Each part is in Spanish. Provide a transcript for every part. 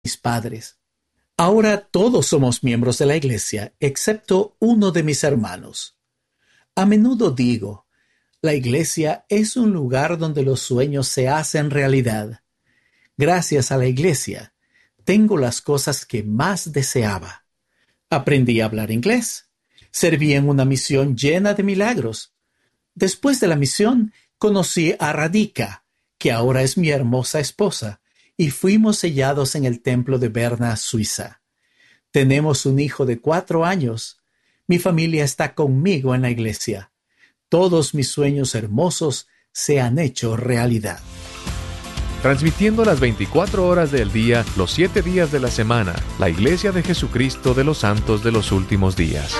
mis padres. Ahora todos somos miembros de la iglesia, excepto uno de mis hermanos. A menudo digo, la iglesia es un lugar donde los sueños se hacen realidad. Gracias a la iglesia, tengo las cosas que más deseaba. Aprendí a hablar inglés. Serví en una misión llena de milagros. Después de la misión, conocí a Radhika, que ahora es mi hermosa esposa, y fuimos sellados en el templo de Berna, Suiza. Tenemos un hijo de 4 años. Mi familia está conmigo en la iglesia. Todos mis sueños hermosos se han hecho realidad. Transmitiendo las 24 horas del día, los 7 días de la semana, la Iglesia de Jesucristo de los Santos de los Últimos Días.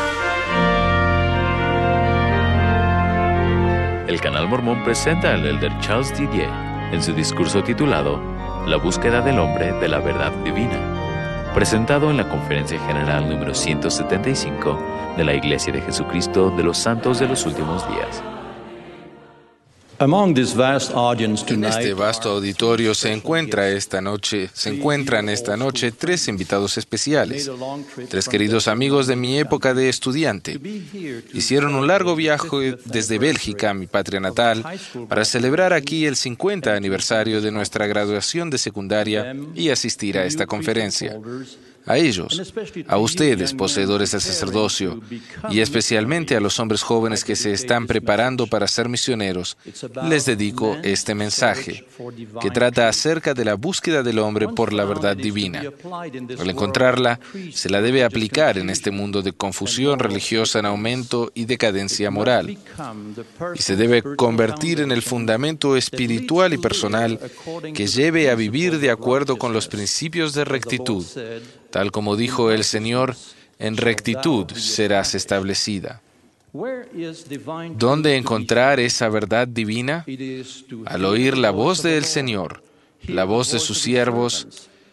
El Canal Mormón presenta al Elder Charles Didier en su discurso titulado La búsqueda del hombre de la verdad divina, presentado en la Conferencia General número 175 de la Iglesia de Jesucristo de los Santos de los Últimos Días. En este vasto auditorio se encuentran esta noche 3 invitados especiales, 3 queridos amigos de mi época de estudiante. Hicieron un largo viaje desde Bélgica, mi patria natal, para celebrar aquí el 50 aniversario de nuestra graduación de secundaria y asistir a esta conferencia. A ellos, a ustedes, poseedores del sacerdocio, y especialmente a los hombres jóvenes que se están preparando para ser misioneros, les dedico este mensaje, que trata acerca de la búsqueda del hombre por la verdad divina. Al encontrarla, se la debe aplicar en este mundo de confusión religiosa en aumento y decadencia moral, y se debe convertir en el fundamento espiritual y personal que lleve a vivir de acuerdo con los principios de rectitud. Tal como dijo el Señor, en rectitud serás establecida. ¿Dónde encontrar esa verdad divina? Al oír la voz del Señor, la voz de sus siervos,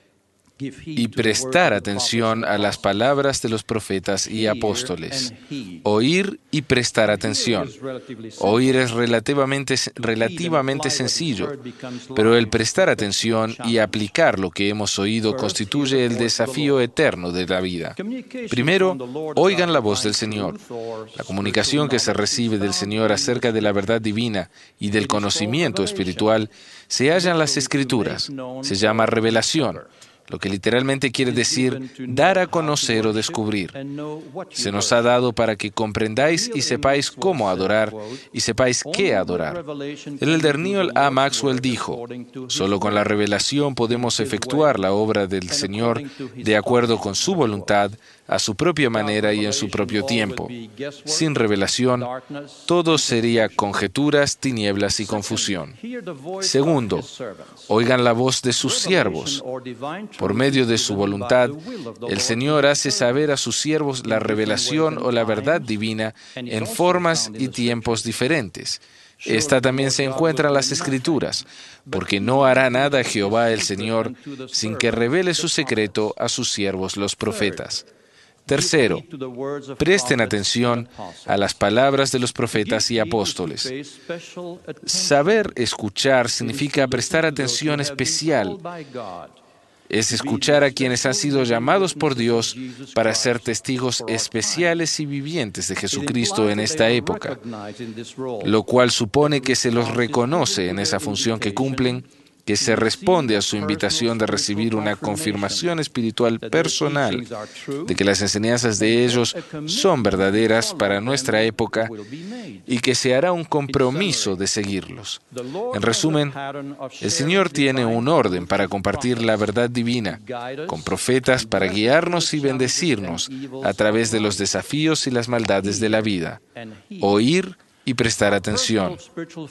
y prestar atención a las palabras de los profetas y apóstoles. Oír y prestar atención. Oír es relativamente sencillo, pero el prestar atención y aplicar lo que hemos oído constituye el desafío eterno de la vida. Primero, oigan la voz del Señor. La comunicación que se recibe del Señor acerca de la verdad divina y del conocimiento espiritual se halla en las Escrituras. Se llama revelación, lo que literalmente quiere decir dar a conocer o descubrir. Se nos ha dado para que comprendáis y sepáis cómo adorar y sepáis qué adorar. El elder Neal A. Maxwell dijo, solo con la revelación podemos efectuar la obra del Señor de acuerdo con su voluntad, a su propia manera y en su propio tiempo. Sin revelación, todo sería conjeturas, tinieblas y confusión. Segundo, oigan la voz de sus siervos. Por medio de su voluntad, el Señor hace saber a sus siervos la revelación o la verdad divina en formas y tiempos diferentes. Esta también se encuentra en las Escrituras, porque no hará nada Jehová el Señor sin que revele su secreto a sus siervos los profetas. Tercero, presten atención a las palabras de los profetas y apóstoles. Saber escuchar significa prestar atención especial. Es escuchar a quienes han sido llamados por Dios para ser testigos especiales y vivientes de Jesucristo en esta época, lo cual supone que se los reconoce en esa función que cumplen, que se responde a su invitación de recibir una confirmación espiritual personal de que las enseñanzas de ellos son verdaderas para nuestra época y que se hará un compromiso de seguirlos. En resumen, el Señor tiene un orden para compartir la verdad divina, con profetas para guiarnos y bendecirnos a través de los desafíos y las maldades de la vida. Oír y prestar atención.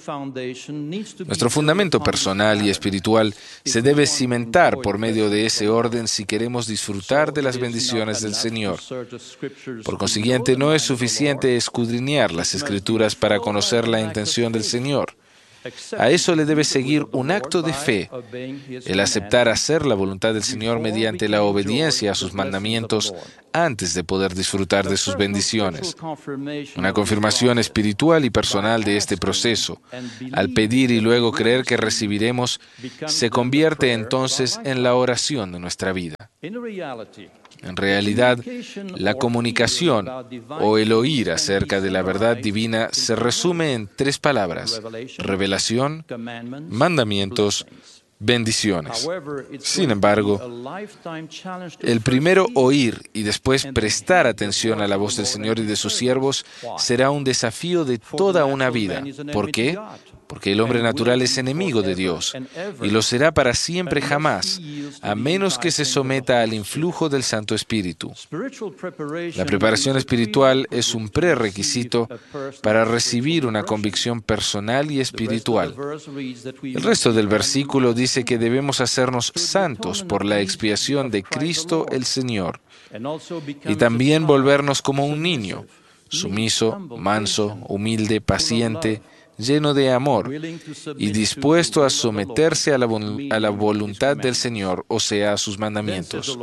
Nuestro fundamento personal y espiritual se debe cimentar por medio de ese orden si queremos disfrutar de las bendiciones del Señor. Por consiguiente, no es suficiente escudriñar las Escrituras para conocer la intención del Señor. A eso le debe seguir un acto de fe, el aceptar hacer la voluntad del Señor mediante la obediencia a sus mandamientos antes de poder disfrutar de sus bendiciones. Una confirmación espiritual y personal de este proceso, al pedir y luego creer que recibiremos, se convierte entonces en la oración de nuestra vida. En realidad, la comunicación o el oír acerca de la verdad divina se resume en 3 palabras: revelación, mandamientos, bendiciones. Sin embargo, el primero oír y después prestar atención a la voz del Señor y de sus siervos será un desafío de toda una vida. ¿Por qué? Porque el hombre natural es enemigo de Dios y lo será para siempre jamás, a menos que se someta al influjo del Santo Espíritu. La preparación espiritual es un prerequisito para recibir una convicción personal y espiritual. El resto del versículo dice que debemos hacernos santos por la expiación de Cristo el Señor, y también volvernos como un niño, sumiso, manso, humilde, paciente, lleno de amor y dispuesto a someterse a la voluntad del Señor, o sea, a sus mandamientos.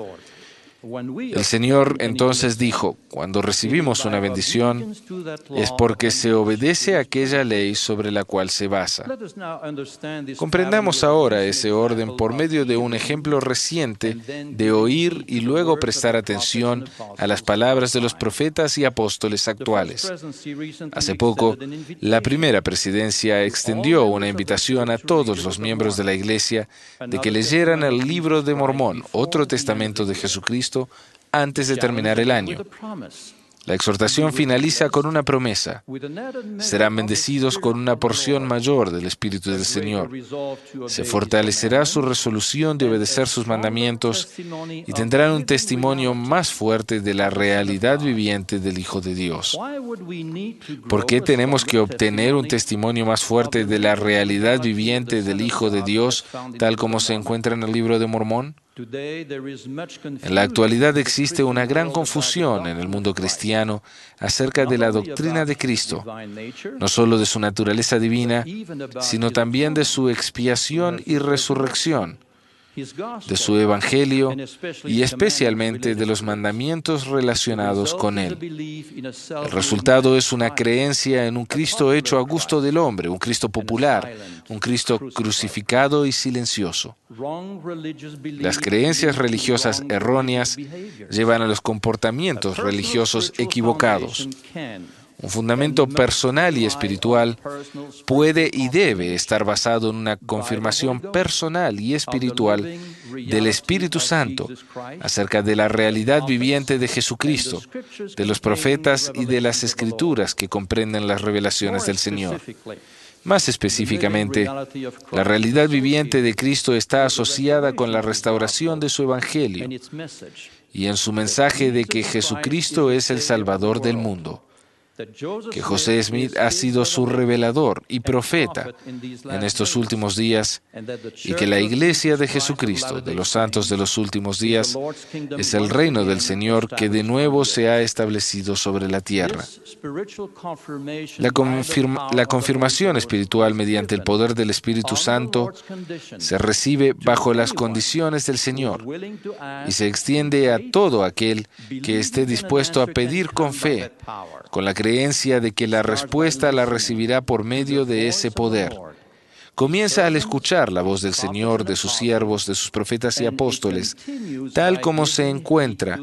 El Señor entonces dijo: cuando recibimos una bendición, es porque se obedece a aquella ley sobre la cual se basa. Comprendamos ahora ese orden por medio de un ejemplo reciente de oír y luego prestar atención a las palabras de los profetas y apóstoles actuales. Hace poco, la primera presidencia extendió una invitación a todos los miembros de la Iglesia de que leyeran el Libro de Mormón, otro testamento de Jesucristo, antes de terminar el año. La exhortación finaliza con una promesa: serán bendecidos con una porción mayor del Espíritu del Señor. Se fortalecerá su resolución de obedecer sus mandamientos y tendrán un testimonio más fuerte de la realidad viviente del Hijo de Dios. ¿Por qué tenemos que obtener un testimonio más fuerte de la realidad viviente del Hijo de Dios, tal como se encuentra en el Libro de Mormón? En la actualidad existe una gran confusión en el mundo cristiano acerca de la doctrina de Cristo, no solo de su naturaleza divina, sino también de su expiación y resurrección, de su evangelio y especialmente de los mandamientos relacionados con él. El resultado es una creencia en un Cristo hecho a gusto del hombre, un Cristo popular, un Cristo crucificado y silencioso. Las creencias religiosas erróneas llevan a los comportamientos religiosos equivocados. Un fundamento personal y espiritual puede y debe estar basado en una confirmación personal y espiritual del Espíritu Santo acerca de la realidad viviente de Jesucristo, de los profetas y de las Escrituras que comprenden las revelaciones del Señor. Más específicamente, la realidad viviente de Cristo está asociada con la restauración de su Evangelio y en su mensaje de que Jesucristo es el Salvador del mundo, que José Smith ha sido su revelador y profeta en estos últimos días, y que la Iglesia de Jesucristo, de los santos de los últimos días, es el reino del Señor que de nuevo se ha establecido sobre la tierra. La confirmación espiritual mediante el poder del Espíritu Santo se recibe bajo las condiciones del Señor y se extiende a todo aquel que esté dispuesto a pedir con fe, con la creencia de que la respuesta la recibirá por medio de ese poder. Comienza al escuchar la voz del Señor, de sus siervos, de sus profetas y apóstoles, tal como se encuentra,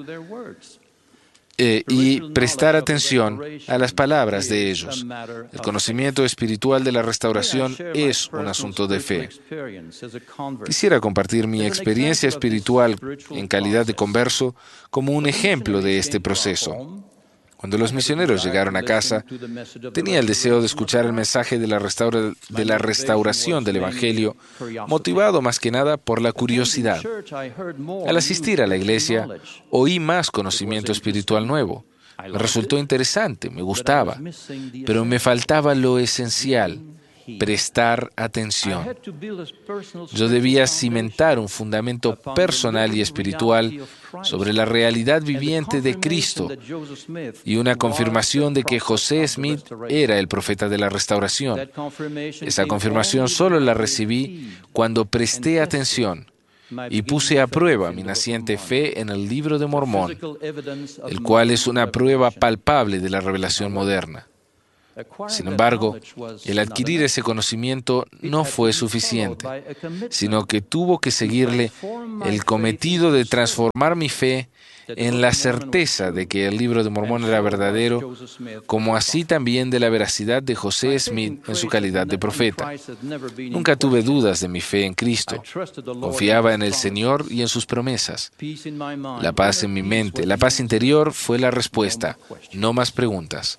y prestar atención a las palabras de ellos. El conocimiento espiritual de la restauración es un asunto de fe. Quisiera compartir mi experiencia espiritual en calidad de converso como un ejemplo de este proceso. Cuando los misioneros llegaron a casa, tenía el deseo de escuchar el mensaje de la restauración del Evangelio, motivado más que nada por la curiosidad. Al asistir a la iglesia, oí más conocimiento espiritual nuevo. Me resultó interesante, me gustaba, pero me faltaba lo esencial: prestar atención. Yo debía cimentar un fundamento personal y espiritual sobre la realidad viviente de Cristo y una confirmación de que José Smith era el profeta de la restauración. Esa confirmación solo la recibí cuando presté atención, y puse a prueba mi naciente fe en el Libro de Mormón, el cual es una prueba palpable de la revelación moderna. Sin embargo, el adquirir ese conocimiento no fue suficiente, sino que tuvo que seguirle el cometido de transformar mi fe en la certeza de que el Libro de Mormón era verdadero, como así también de la veracidad de José Smith en su calidad de profeta. Nunca tuve dudas de mi fe en Cristo. Confiaba en el Señor y en sus promesas. La paz en mi mente, la paz interior fue la respuesta, no más preguntas.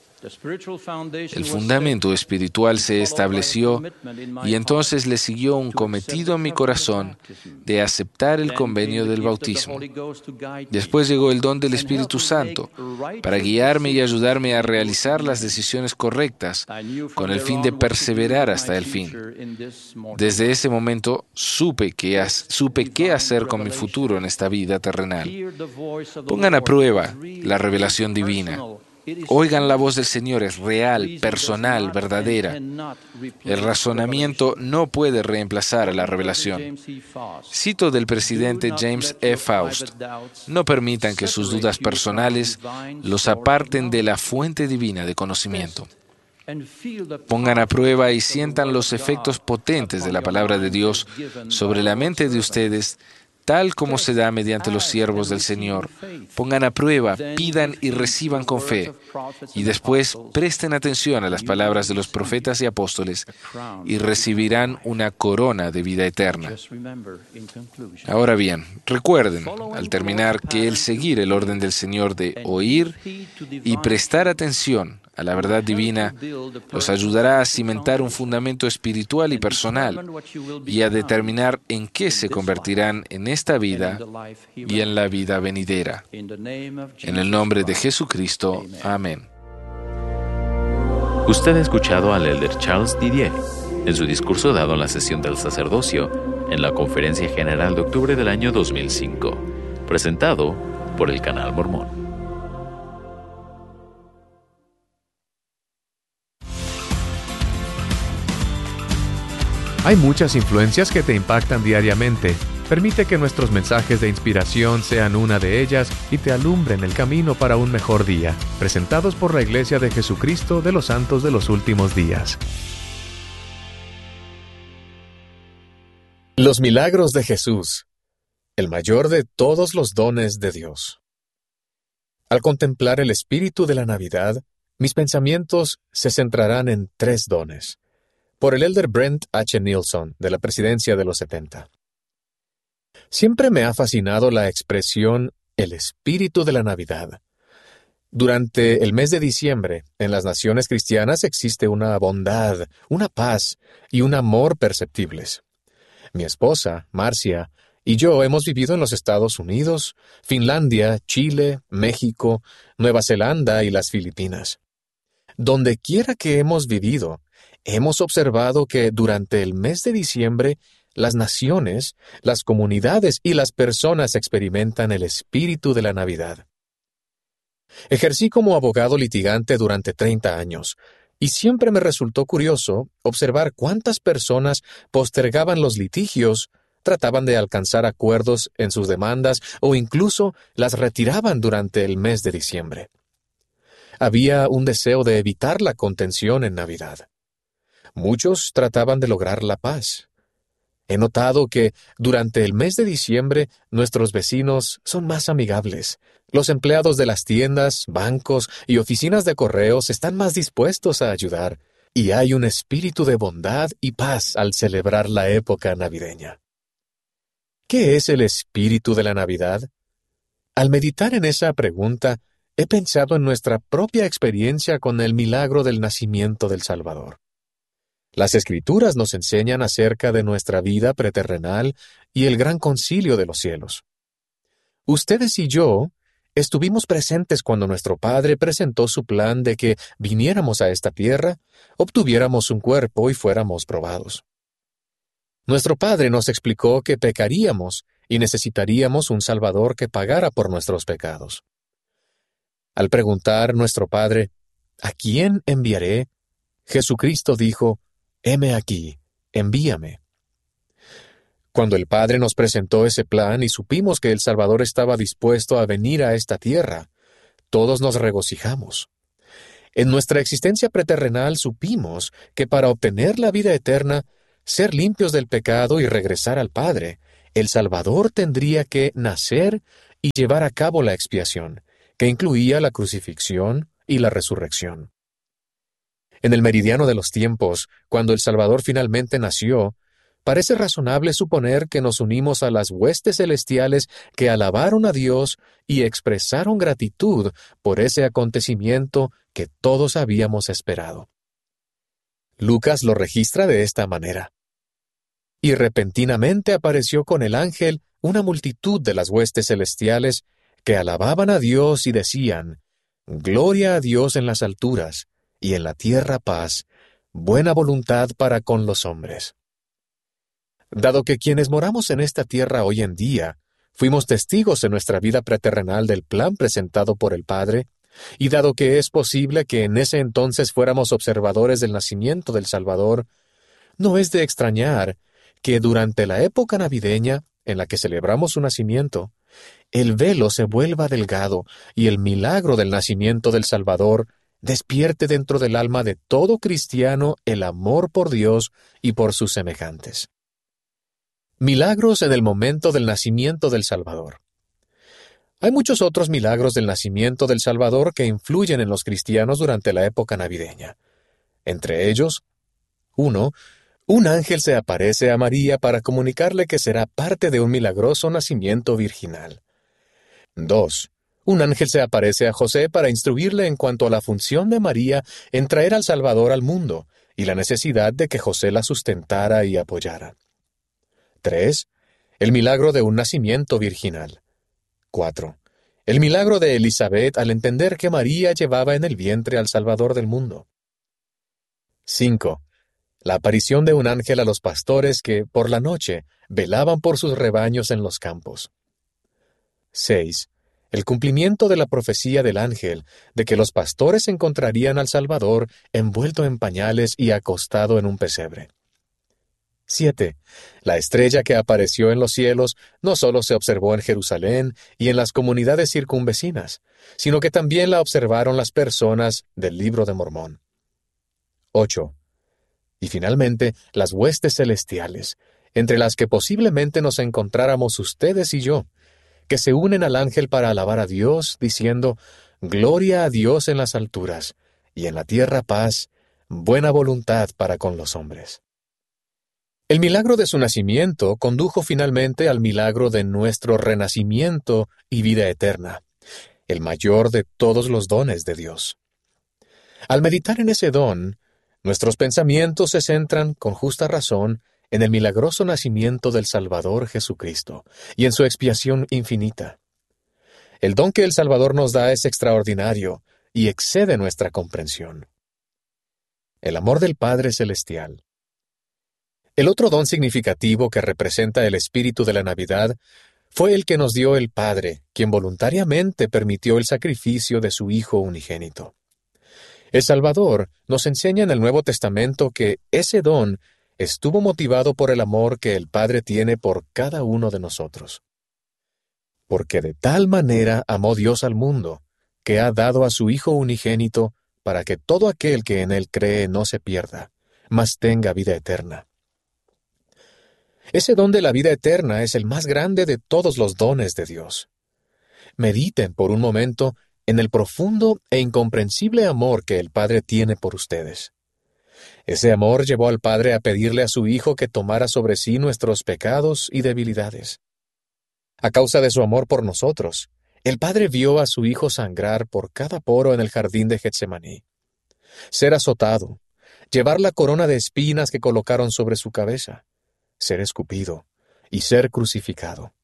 El fundamento espiritual se estableció y entonces le siguió un cometido en mi corazón de aceptar el convenio del bautismo. Después llegó el don del Espíritu Santo para guiarme y ayudarme a realizar las decisiones correctas con el fin de perseverar hasta el fin. Desde ese momento supe qué hacer con mi futuro en esta vida terrenal. Pongan a prueba la revelación divina. Oigan la voz del Señor, es real, personal, verdadera. El razonamiento no puede reemplazar a la revelación. Cito del presidente James E. Faust: no permitan que sus dudas personales los aparten de la fuente divina de conocimiento. Pongan a prueba y sientan los efectos potentes de la palabra de Dios sobre la mente de ustedes, tal como se da mediante los siervos del Señor. Pongan a prueba, pidan y reciban con fe. Y después presten atención a las palabras de los profetas y apóstoles y recibirán una corona de vida eterna. Ahora bien, recuerden, al terminar, que el seguir el orden del Señor de oír y prestar atención a la verdad divina los ayudará a cimentar un fundamento espiritual y personal y a determinar en qué se convertirán en esta vida y en la vida venidera. En el nombre de Jesucristo. Amén. Usted ha escuchado al elder Charles Didier en su discurso dado en la sesión del sacerdocio en la Conferencia General de octubre del año 2005, presentado por el Canal Mormón. Hay muchas influencias que te impactan diariamente. Permite que nuestros mensajes de inspiración sean una de ellas y te alumbren el camino para un mejor día. Presentados por la Iglesia de Jesucristo de los Santos de los Últimos Días. Los milagros de Jesús, el mayor de todos los dones de Dios. Al contemplar el espíritu de la Navidad, mis pensamientos se centrarán en 3 dones. Por el elder Brent H. Nilsson, de la Presidencia de los 70. Siempre me ha fascinado la expresión «el espíritu de la Navidad». Durante el mes de diciembre, en las naciones cristianas existe una bondad, una paz y un amor perceptibles. Mi esposa, Marcia, y yo hemos vivido en los Estados Unidos, Finlandia, Chile, México, Nueva Zelanda y las Filipinas. Donde quiera que hemos vivido, hemos observado que durante el mes de diciembre, las naciones, las comunidades y las personas experimentan el espíritu de la Navidad. Ejercí como abogado litigante durante 30 años, y siempre me resultó curioso observar cuántas personas postergaban los litigios, trataban de alcanzar acuerdos en sus demandas o incluso las retiraban durante el mes de diciembre. Había un deseo de evitar la contención en Navidad. Muchos trataban de lograr la paz. He notado que durante el mes de diciembre nuestros vecinos son más amigables. Los empleados de las tiendas, bancos y oficinas de correos están más dispuestos a ayudar, y hay un espíritu de bondad y paz al celebrar la época navideña. ¿Qué es el espíritu de la Navidad? Al meditar en esa pregunta, he pensado en nuestra propia experiencia con el milagro del nacimiento del Salvador. Las Escrituras nos enseñan acerca de nuestra vida preterrenal y el gran concilio de los cielos. Ustedes y yo estuvimos presentes cuando nuestro Padre presentó su plan de que viniéramos a esta tierra, obtuviéramos un cuerpo y fuéramos probados. Nuestro Padre nos explicó que pecaríamos y necesitaríamos un Salvador que pagara por nuestros pecados. Al preguntar nuestro Padre, ¿a quién enviaré?, Jesucristo dijo, «Heme aquí, envíame». Cuando el Padre nos presentó ese plan y supimos que el Salvador estaba dispuesto a venir a esta tierra, todos nos regocijamos. En nuestra existencia preterrenal supimos que para obtener la vida eterna, ser limpios del pecado y regresar al Padre, el Salvador tendría que nacer y llevar a cabo la expiación, que incluía la crucifixión y la resurrección. En el meridiano de los tiempos, cuando el Salvador finalmente nació, parece razonable suponer que nos unimos a las huestes celestiales que alabaron a Dios y expresaron gratitud por ese acontecimiento que todos habíamos esperado. Lucas lo registra de esta manera. Y repentinamente apareció con el ángel una multitud de las huestes celestiales que alababan a Dios y decían: Gloria a Dios en las alturas, y en la tierra paz, buena voluntad para con los hombres. Dado que quienes moramos en esta tierra hoy en día, fuimos testigos en nuestra vida preterrenal del plan presentado por el Padre, y dado que es posible que en ese entonces fuéramos observadores del nacimiento del Salvador, no es de extrañar que durante la época navideña, en la que celebramos su nacimiento, el velo se vuelva delgado y el milagro del nacimiento del Salvador despierte dentro del alma de todo cristiano el amor por Dios y por sus semejantes. Milagros en el momento del nacimiento del Salvador. Hay muchos otros milagros del nacimiento del Salvador que influyen en los cristianos durante la época navideña. Entre ellos, 1. Un ángel se aparece a María para comunicarle que será parte de un milagroso nacimiento virginal. 2. Un ángel se aparece a José para instruirle en cuanto a la función de María en traer al Salvador al mundo y la necesidad de que José la sustentara y apoyara. 3. El milagro de un nacimiento virginal. 4. El milagro de Elizabeth al entender que María llevaba en el vientre al Salvador del mundo. 5. La aparición de un ángel a los pastores que, por la noche, velaban por sus rebaños en los campos. 6. El cumplimiento de la profecía del ángel de que los pastores encontrarían al Salvador envuelto en pañales y acostado en un pesebre. 7. La estrella que apareció en los cielos no solo se observó en Jerusalén y en las comunidades circunvecinas, sino que también la observaron las personas del Libro de Mormón. 8. Y finalmente, las huestes celestiales, entre las que posiblemente nos encontráramos ustedes y yo, que se unen al ángel para alabar a Dios, diciendo: Gloria a Dios en las alturas, y en la tierra paz, buena voluntad para con los hombres. El milagro de su nacimiento condujo finalmente al milagro de nuestro renacimiento y vida eterna, el mayor de todos los dones de Dios. Al meditar en ese don, nuestros pensamientos se centran, con justa razón, en el milagroso nacimiento del Salvador Jesucristo y en su expiación infinita. El don que el Salvador nos da es extraordinario y excede nuestra comprensión. El amor del Padre Celestial. El otro don significativo que representa el espíritu de la Navidad fue el que nos dio el Padre, quien voluntariamente permitió el sacrificio de su Hijo unigénito. El Salvador nos enseña en el Nuevo Testamento que ese don estuvo motivado por el amor que el Padre tiene por cada uno de nosotros. Porque de tal manera amó Dios al mundo, que ha dado a su Hijo unigénito para que todo aquel que en él cree no se pierda, mas tenga vida eterna. Ese don de la vida eterna es el más grande de todos los dones de Dios. Mediten por un momento en el profundo e incomprensible amor que el Padre tiene por ustedes. Ese amor llevó al Padre a pedirle a su Hijo que tomara sobre sí nuestros pecados y debilidades. A causa de su amor por nosotros, el Padre vio a su Hijo sangrar por cada poro en el jardín de Getsemaní, ser azotado, llevar la corona de espinas que colocaron sobre su cabeza, ser escupido y ser crucificado.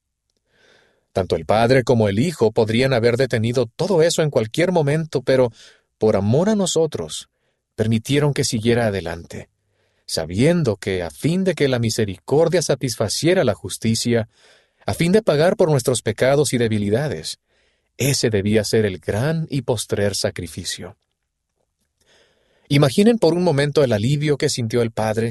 Tanto el Padre como el Hijo podrían haber detenido todo eso en cualquier momento, pero por amor a nosotros, permitieron que siguiera adelante, sabiendo que a fin de que la misericordia satisfaciera la justicia, a fin de pagar por nuestros pecados y debilidades, ese debía ser el gran y postrer sacrificio. Imaginen por un momento el alivio que sintió el Padre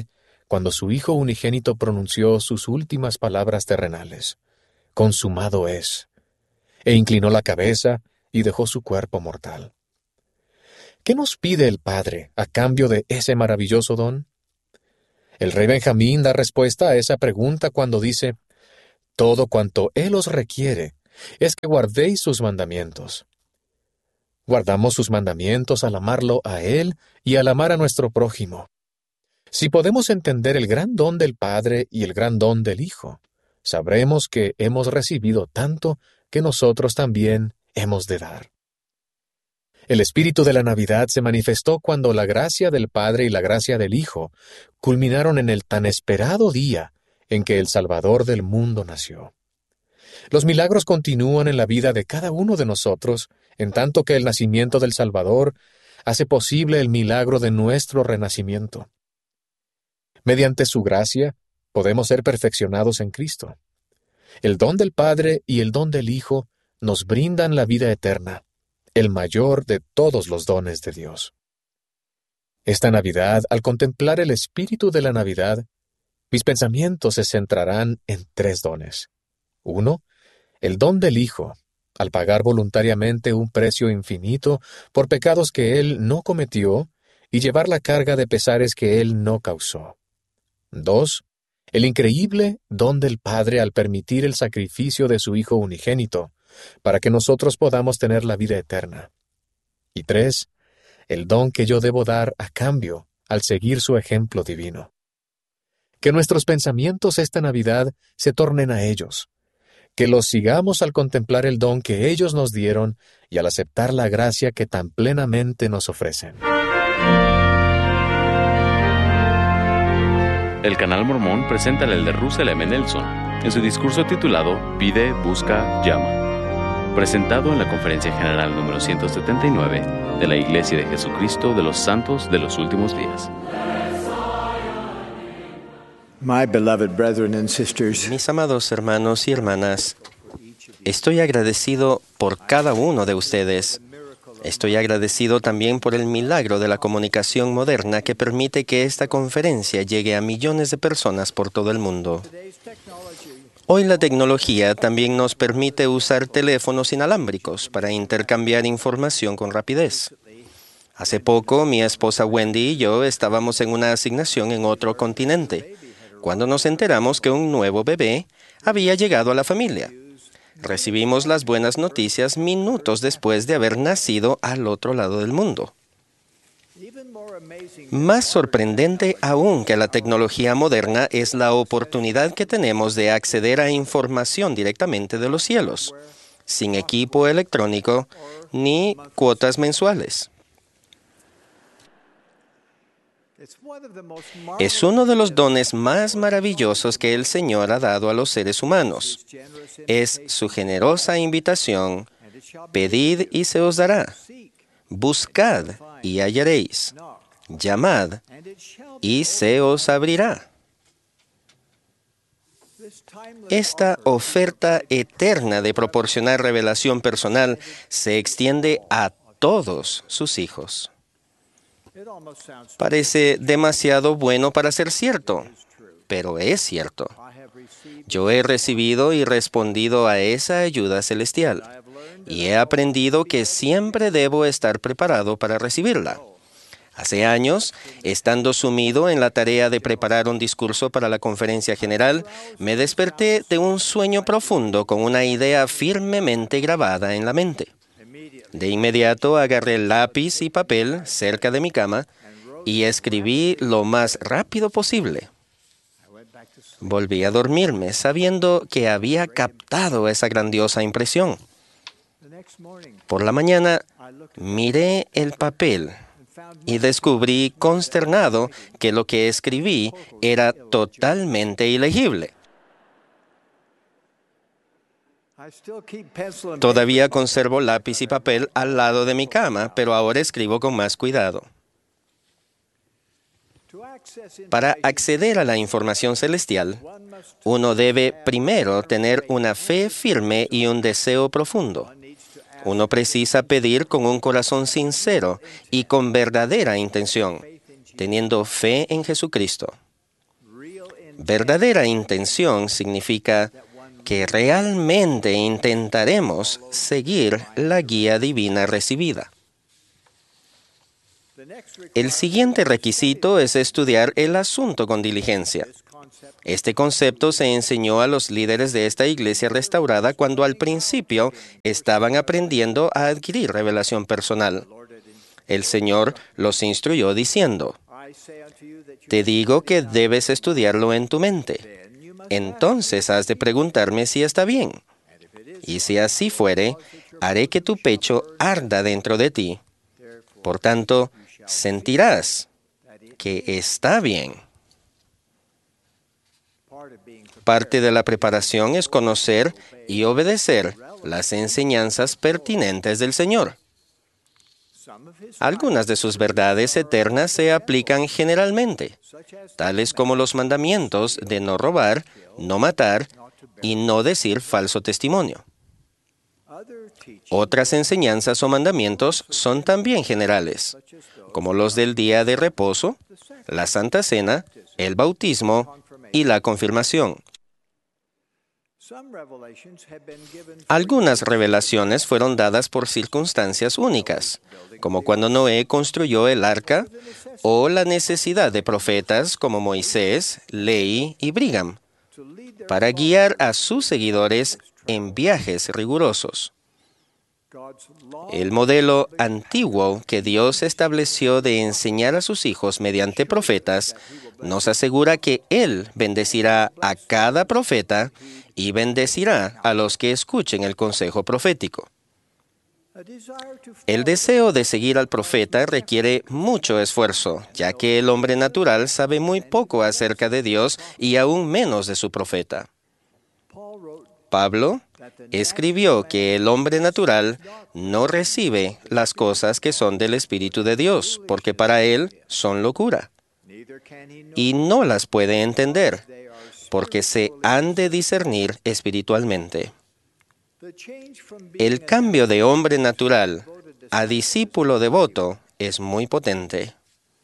cuando su Hijo unigénito pronunció sus últimas palabras terrenales: «Consumado es», e inclinó la cabeza y dejó su cuerpo mortal. ¿Qué nos pide el Padre a cambio de ese maravilloso don? El rey Benjamín da respuesta a esa pregunta cuando dice: «Todo cuanto Él os requiere es que guardéis sus mandamientos». Guardamos sus mandamientos al amarlo a Él y al amar a nuestro prójimo. Si podemos entender el gran don del Padre y el gran don del Hijo, sabremos que hemos recibido tanto que nosotros también hemos de dar. El espíritu de la Navidad se manifestó cuando la gracia del Padre y la gracia del Hijo culminaron en el tan esperado día en que el Salvador del mundo nació. Los milagros continúan en la vida de cada uno de nosotros, en tanto que el nacimiento del Salvador hace posible el milagro de nuestro renacimiento. Mediante su gracia, podemos ser perfeccionados en Cristo. El don del Padre y el don del Hijo nos brindan la vida eterna, el mayor de todos los dones de Dios. Esta Navidad, al contemplar el espíritu de la Navidad, mis pensamientos se centrarán en 3 dones. 1. El don del Hijo, al pagar voluntariamente un precio infinito por pecados que Él no cometió y llevar la carga de pesares que Él no causó. 2. El increíble don del Padre al permitir el sacrificio de su Hijo unigénito, para que nosotros podamos tener la vida eterna. Y 3. El don que yo debo dar a cambio al seguir su ejemplo divino. Que nuestros pensamientos esta Navidad se tornen a ellos, que los sigamos al contemplar el don que ellos nos dieron y al aceptar la gracia que tan plenamente nos ofrecen. El Canal Mormón presenta al elder Russell M. Nelson en su discurso titulado Pide, Busca, Llama, presentado en la Conferencia General número 179 de la Iglesia de Jesucristo de los Santos de los Últimos Días. My beloved brethren and sisters, Mis amados hermanos y hermanas, estoy agradecido por cada uno de ustedes. Estoy agradecido también por el milagro de la comunicación moderna que permite que esta conferencia llegue a millones de personas por todo el mundo. Hoy la tecnología también nos permite usar teléfonos inalámbricos para intercambiar información con rapidez. Hace poco, mi esposa Wendy y yo estábamos en una asignación en otro continente, cuando nos enteramos que un nuevo bebé había llegado a la familia. Recibimos las buenas noticias minutos después de haber nacido al otro lado del mundo. Más sorprendente aún que la tecnología moderna es la oportunidad que tenemos de acceder a información directamente de los cielos, sin equipo electrónico ni cuotas mensuales. Es uno de los dones más maravillosos que el Señor ha dado a los seres humanos. Es su generosa invitación: pedid y se os dará, buscad y hallaréis, llamad y se os abrirá. Esta oferta eterna de proporcionar revelación personal se extiende a todos sus hijos. Parece demasiado bueno para ser cierto, pero es cierto. Yo he recibido y respondido a esa ayuda celestial, y he aprendido que siempre debo estar preparado para recibirla. Hace años, estando sumido en la tarea de preparar un discurso para la conferencia general, me desperté de un sueño profundo con una idea firmemente grabada en la mente. De inmediato agarré lápiz y papel cerca de mi cama y escribí lo más rápido posible. Volví a dormirme sabiendo que había captado esa grandiosa impresión. Por la mañana miré el papel y descubrí consternado que lo que escribí era totalmente ilegible. Todavía conservo lápiz y papel al lado de mi cama, pero ahora escribo con más cuidado. Para acceder a la información celestial, uno debe primero tener una fe firme y un deseo profundo. Uno precisa pedir con un corazón sincero y con verdadera intención, teniendo fe en Jesucristo. Verdadera intención significa que realmente intentaremos seguir la guía divina recibida. El siguiente requisito es estudiar el asunto con diligencia. Este concepto se enseñó a los líderes de esta iglesia restaurada cuando al principio estaban aprendiendo a adquirir revelación personal. El Señor los instruyó diciendo: Te digo que debes estudiarlo en tu mente. Entonces has de preguntarme si está bien. Y si así fuere, haré que tu pecho arda dentro de ti. Por tanto, sentirás que está bien. Parte de la preparación es conocer y obedecer las enseñanzas pertinentes del Señor. Algunas de sus verdades eternas se aplican generalmente, tales como los mandamientos de no robar, no matar y no decir falso testimonio. Otras enseñanzas o mandamientos son también generales, como los del día de reposo, la Santa Cena, el bautismo y la confirmación. Algunas revelaciones fueron dadas por circunstancias únicas, como cuando Noé construyó el arca, o la necesidad de profetas como Moisés, Lehi y Brigham, para guiar a sus seguidores en viajes rigurosos. El modelo antiguo que Dios estableció de enseñar a sus hijos mediante profetas nos asegura que Él bendecirá a cada profeta y bendecirá a los que escuchen el consejo profético. El deseo de seguir al profeta requiere mucho esfuerzo, ya que el hombre natural sabe muy poco acerca de Dios y aún menos de su profeta. Pablo escribió que el hombre natural no recibe las cosas que son del Espíritu de Dios, porque para él son locura, y no las puede entender, porque se han de discernir espiritualmente. El cambio de hombre natural a discípulo devoto es muy potente.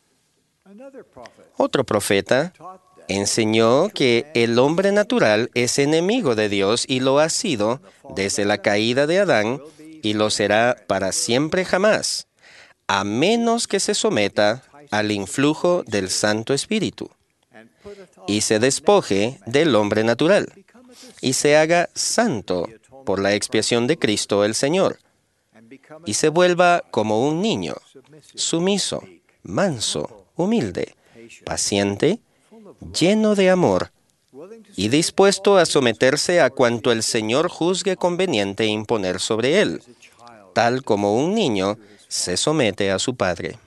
Otro profeta enseñó que el hombre natural es enemigo de Dios y lo ha sido desde la caída de Adán y lo será para siempre jamás, a menos que se someta al influjo del Santo Espíritu y se despoje del hombre natural y se haga santo por la expiación de Cristo el Señor y se vuelva como un niño, sumiso, manso, humilde, paciente, lleno de amor y dispuesto a someterse a cuanto el Señor juzgue conveniente imponer sobre él, tal como un niño se somete a su padre.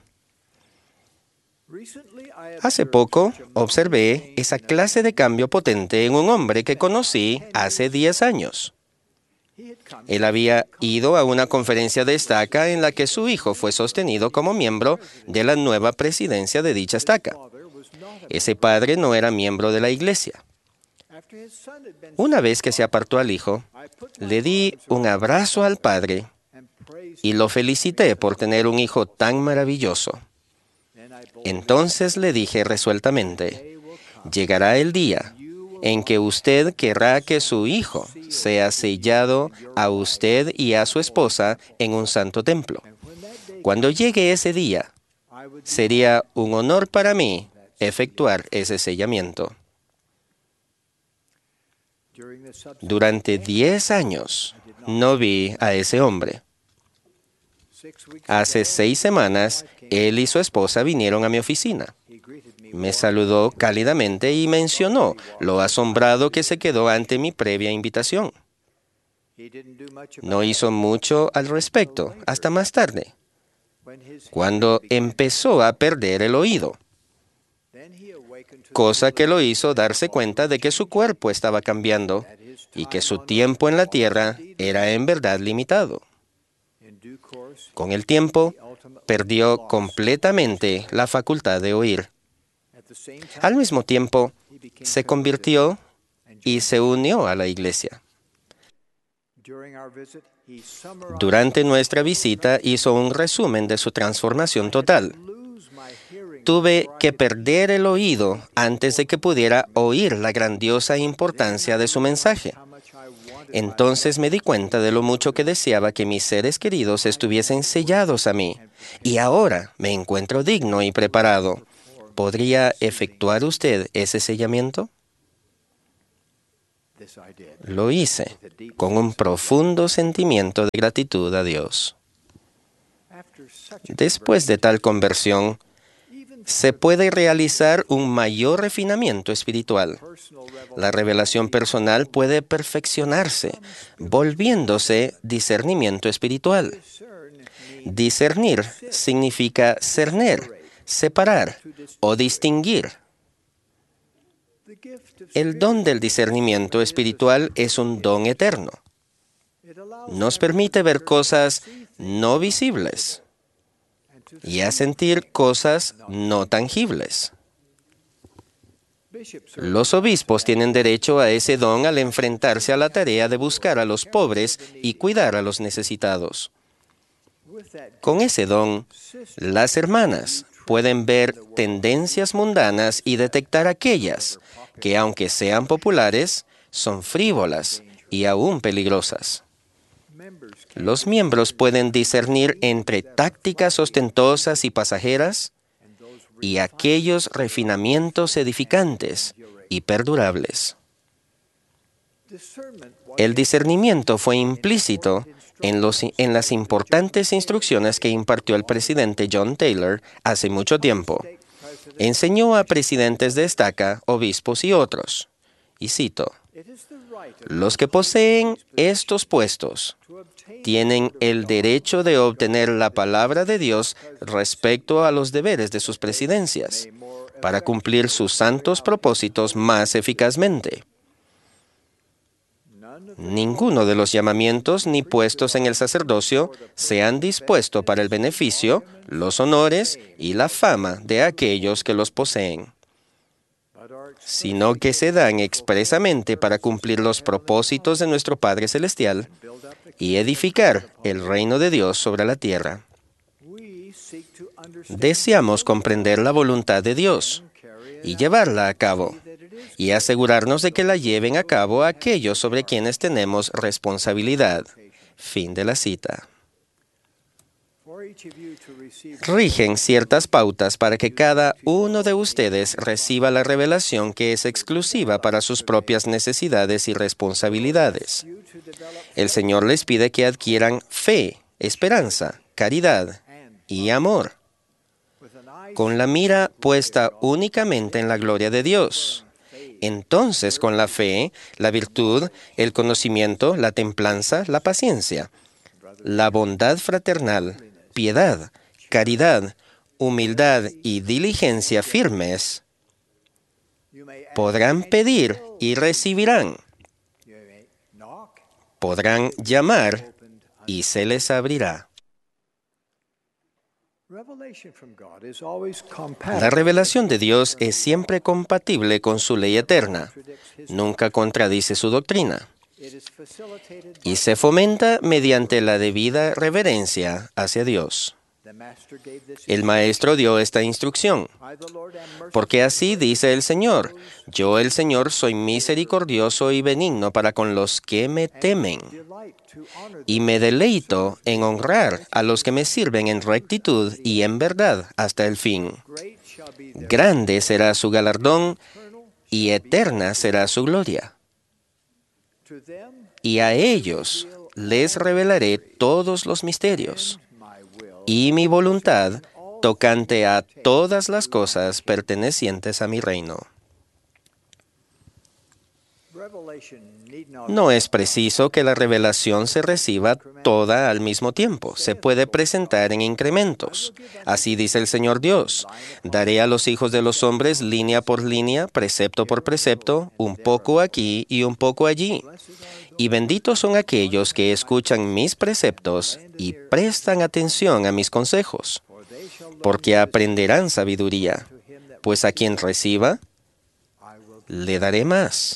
Hace poco observé esa clase de cambio potente en un hombre que conocí hace 10 años. Él había ido a una conferencia de estaca en la que su hijo fue sostenido como miembro de la nueva presidencia de dicha estaca. Ese padre no era miembro de la iglesia. Una vez que se apartó al hijo, le di un abrazo al padre y lo felicité por tener un hijo tan maravilloso. Entonces le dije resueltamente: llegará el día en que usted querrá que su hijo sea sellado a usted y a su esposa en un santo templo. Cuando llegue ese día, sería un honor para mí efectuar ese sellamiento. Durante 10 años no vi a ese hombre. Hace 6 semanas, él y su esposa vinieron a mi oficina. Me saludó cálidamente y mencionó lo asombrado que se quedó ante mi previa invitación. No hizo mucho al respecto hasta más tarde, cuando empezó a perder el oído, cosa que lo hizo darse cuenta de que su cuerpo estaba cambiando y que su tiempo en la tierra era en verdad limitado. Con el tiempo, perdió completamente la facultad de oír. Al mismo tiempo, se convirtió y se unió a la iglesia. Durante nuestra visita hizo un resumen de su transformación total. tuve que perder el oído antes de que pudiera oír la grandiosa importancia de su mensaje. Entonces me di cuenta de lo mucho que deseaba que mis seres queridos estuviesen sellados a mí, y ahora me encuentro digno y preparado. ¿Podría efectuar usted ese sellamiento? Lo hice con un profundo sentimiento de gratitud a Dios. Después de tal conversión, se puede realizar un mayor refinamiento espiritual. La revelación personal puede perfeccionarse, volviéndose discernimiento espiritual. Discernir significa cerner, separar o distinguir. El don del discernimiento espiritual es un don eterno. Nos permite ver cosas no visibles y a sentir cosas no tangibles. Los obispos tienen derecho a ese don al enfrentarse a la tarea de buscar a los pobres y cuidar a los necesitados. Con ese don, las hermanas pueden ver tendencias mundanas y detectar aquellas que, aunque sean populares, son frívolas y aún peligrosas. Los miembros pueden discernir entre tácticas ostentosas y pasajeras y aquellos refinamientos edificantes y perdurables. El discernimiento fue implícito en las importantes instrucciones que impartió el presidente John Taylor hace mucho tiempo. Enseñó a presidentes de estaca, obispos y otros, y cito, «Los que poseen estos puestos tienen el derecho de obtener la palabra de Dios respecto a los deberes de sus presidencias, para cumplir sus santos propósitos más eficazmente. Ninguno de los llamamientos ni puestos en el sacerdocio se han dispuesto para el beneficio, los honores y la fama de aquellos que los poseen, sino que se dan expresamente para cumplir los propósitos de nuestro Padre Celestial y edificar el reino de Dios sobre la tierra. Deseamos comprender la voluntad de Dios y llevarla a cabo, y asegurarnos de que la lleven a cabo aquellos sobre quienes tenemos responsabilidad». Fin de la cita. Rigen ciertas pautas para que cada uno de ustedes reciba la revelación que es exclusiva para sus propias necesidades y responsabilidades. El Señor les pide que adquieran fe, esperanza, caridad y amor, con la mira puesta únicamente en la gloria de Dios. Entonces, con la fe, la virtud, el conocimiento, la templanza, la paciencia, la bondad fraternal, piedad, caridad, humildad y diligencia firmes, podrán pedir y recibirán. Podrán llamar y se les abrirá. La revelación de Dios es siempre compatible con su ley eterna, nunca contradice su doctrina, y se fomenta mediante la debida reverencia hacia Dios. El Maestro dio esta instrucción, porque así dice el Señor: «Yo, el Señor, soy misericordioso y benigno para con los que me temen, y me deleito en honrar a los que me sirven en rectitud y en verdad hasta el fin. Grande será su galardón y eterna será su gloria. Y a ellos les revelaré todos los misterios y mi voluntad tocante a todas las cosas pertenecientes a mi reino». No es preciso que la revelación se reciba toda al mismo tiempo. Se puede presentar en incrementos. Así dice el Señor Dios: «Daré a los hijos de los hombres línea por línea, precepto por precepto, un poco aquí y un poco allí. Y benditos son aquellos que escuchan mis preceptos y prestan atención a mis consejos, porque aprenderán sabiduría, pues a quien reciba, le daré más».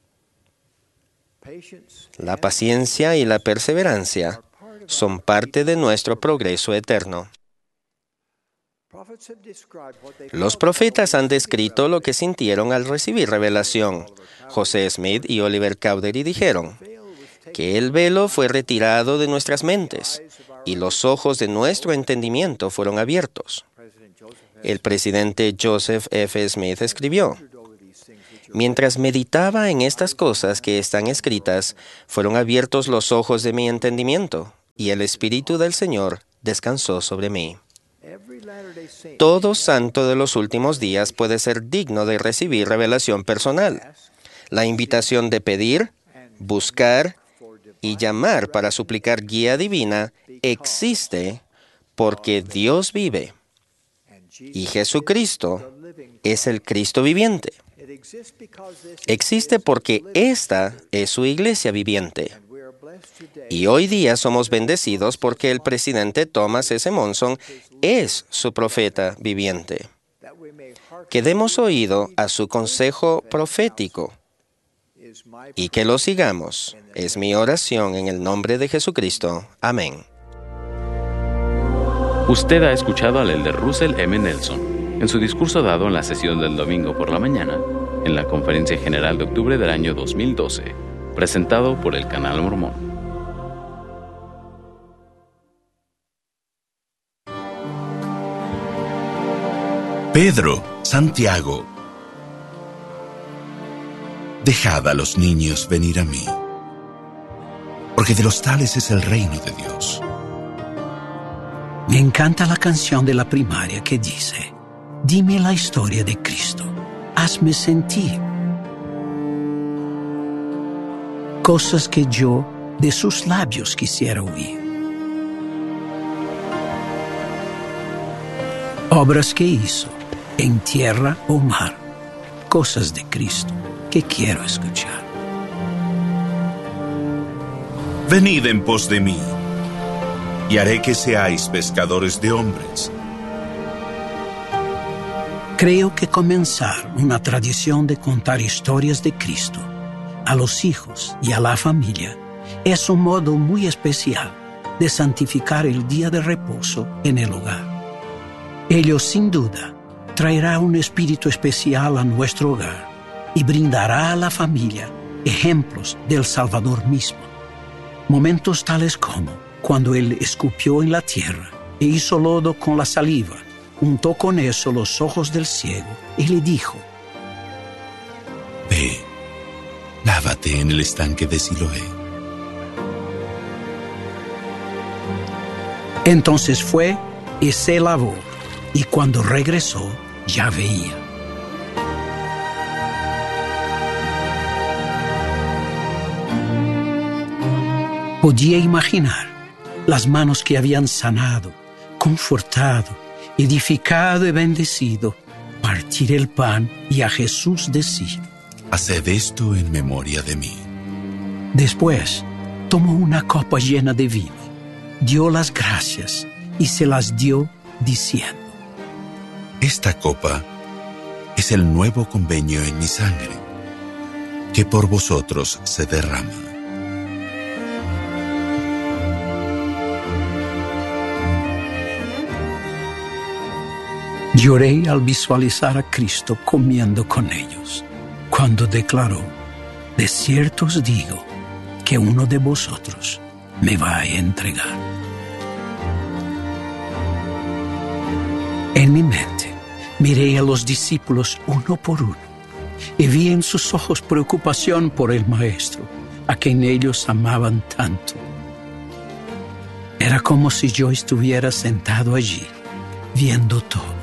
La paciencia y la perseverancia son parte de nuestro progreso eterno. Los profetas han descrito lo que sintieron al recibir revelación. José Smith y Oliver Cowdery dijeron que el velo fue retirado de nuestras mentes y los ojos de nuestro entendimiento fueron abiertos. El presidente Joseph F. Smith escribió: mientras meditaba en estas cosas que están escritas, fueron abiertos los ojos de mi entendimiento, y el Espíritu del Señor descansó sobre mí. Todo santo de los últimos días puede ser digno de recibir revelación personal. La invitación de pedir, buscar y llamar para suplicar guía divina existe porque Dios vive. Y Jesucristo es el Cristo viviente. Existe porque esta es su iglesia viviente. Y hoy día somos bendecidos porque el presidente Thomas S. Monson es su profeta viviente. Que demos oído a su consejo profético y que lo sigamos. Es mi oración en el nombre de Jesucristo. Amén. Usted ha escuchado al elder Russell M. Nelson en su discurso dado en la sesión del domingo por la mañana en la Conferencia General de octubre del año 2012, presentado por el Canal Mormón. Pedro, Santiago, dejad a los niños venir a mí, porque de los tales es el reino de Dios. Me encanta la canción de la primaria que dice: dime la historia de Cristo, hazme sentir cosas que yo de sus labios quisiera oír. Obras que hizo en tierra o mar, cosas de Cristo que quiero escuchar. Venid en pos de mí, y haré que seáis pescadores de hombres. Creo que comenzar una tradición de contar historias de Cristo a los hijos y a la familia es un modo muy especial de santificar el día de reposo en el hogar. Ello, sin duda, traerá un espíritu especial a nuestro hogar y brindará a la familia ejemplos del Salvador mismo. Momentos tales como cuando Él escupió en la tierra e hizo lodo con la saliva, untó con eso los ojos del ciego y le dijo: ve, lávate en el estanque de Siloé. Entonces fue y se lavó, y cuando regresó ya veía. Podía imaginar las manos que habían sanado, confortado, edificado y bendecido, partir el pan y a Jesús decir: haced esto en memoria de mí. Después tomó una copa llena de vino, dio las gracias y se las dio diciendo: esta copa es el nuevo convenio en mi sangre, que por vosotros se derrama. Lloré al visualizar a Cristo comiendo con ellos, cuando declaró: de cierto os digo que uno de vosotros me va a entregar. En mi mente miré a los discípulos uno por uno y vi en sus ojos preocupación por el Maestro, a quien ellos amaban tanto. Era como si yo estuviera sentado allí, viendo todo.